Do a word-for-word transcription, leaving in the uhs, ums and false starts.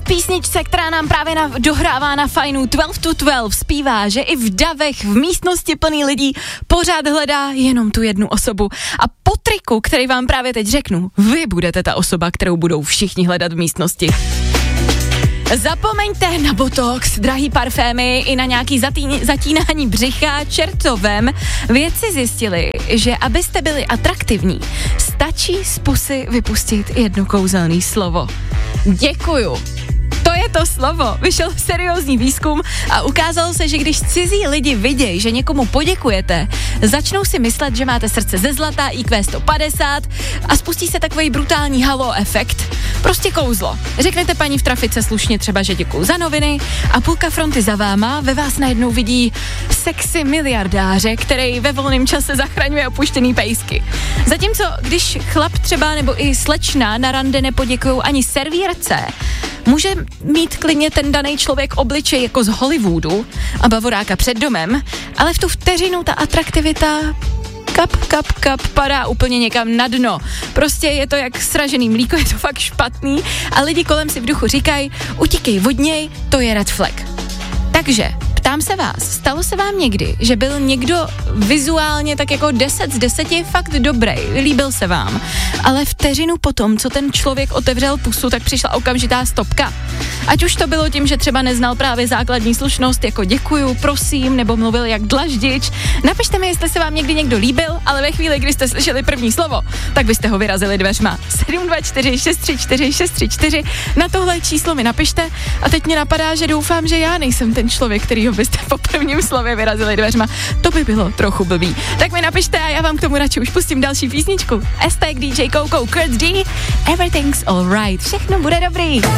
písničce, která nám právě na, dohrává na fajnu dvanáct to dvanáct, zpívá, že i v davech, v místnosti plný lidí pořád hledá jenom tu jednu osobu. A po triku, který vám právě teď řeknu, vy budete ta osoba, kterou budou všichni hledat v místnosti. Zapomeňte na botox, drahý parfémy i na nějaký zatín, zatínání břicha, čertovem. Vědci zjistili, že abyste byli atraktivní, stačí z pusy vypustit jedno kouzelné slovo. Děkuju. To je to slovo. Vyšel seriózní výzkum a ukázalo se, že když cizí lidi vidějí, že někomu poděkujete, začnou si myslet, že máte srdce ze zlata, í kvé sto padesát a spustí se takový brutální halo efekt. Prostě kouzlo. Řeknete paní v trafice slušně třeba, že děkuju za noviny a půlka fronty za váma ve vás najednou vidí sexy miliardáře, který ve volném čase zachraňuje opuštěný pejsky. Zatímco, když chlap třeba nebo i slečna na rande nepoděkujou ani servírce, může mít klidně ten daný člověk obličej jako z Hollywoodu a bavoráka před domem, ale v tu vteřinu ta atraktivita kap, kap, kap padá úplně někam na dno. Prostě je to jak sražený mlíko, je to fakt špatný a lidi kolem si v duchu říkají, utíkej od něj, to je red flag. Takže ptám se vás, stalo se vám někdy, že byl někdo vizuálně tak jako deset z deseti fakt dobrý, líbil se vám, ale vteřinu potom, co ten člověk otevřel pusu, tak přišla okamžitá stopka. Ať už to bylo tím, že třeba neznal právě základní slušnost, jako děkuju, prosím, nebo mluvil jak dlaždič. Napište mi, jestli se vám někdy někdo líbil, ale ve chvíli, kdy jste slyšeli první slovo, tak byste ho vyrazili dveřma. sedm dva čtyři šest tři čtyři šest tři čtyři, na tohle číslo mi napište a teď mě napadá, že doufám, že já nejsem ten člověk, kterýho byste po prvním slově vyrazili dveřma. To by bylo trochu blbý. Tak mi napište a já vám k tomu radši už pustím další písničku. Aztec, dý džej Coco, Kurt D, Everything's Alright. Všechno bude dobrý.